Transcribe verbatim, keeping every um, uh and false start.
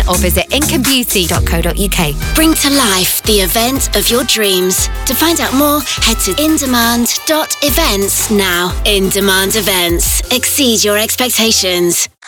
or visit income beauty dot co dot uk. Bring to life the event of your dreams. To find out more, head to in demand dot events now. In Demand Events. Exceed your expectations.